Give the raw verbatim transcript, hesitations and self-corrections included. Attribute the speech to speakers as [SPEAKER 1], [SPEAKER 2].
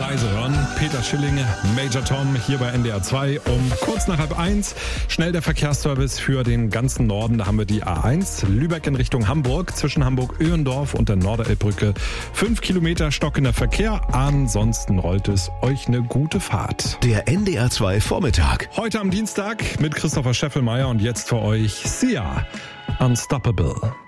[SPEAKER 1] leise hören. Peter Schilling, Major Tom hier bei N D R zwei um kurz nach halb eins. Schnell der Verkehrsservice für den ganzen Norden. Da haben wir die A eins Lübeck in Richtung Hamburg zwischen Hamburg-Öhendorf und der Norderelbbrücke. Fünf Kilometer stockender Verkehr. Ansonsten rollt es euch eine gute Fahrt.
[SPEAKER 2] Der N D R zwei Vormittag.
[SPEAKER 1] Heute am Dienstag mit Christopher Scheffelmeier und jetzt für euch Sia, Unstoppable.